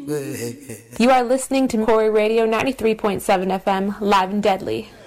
You are listening to Corey Radio 93.7 FM, live and deadly.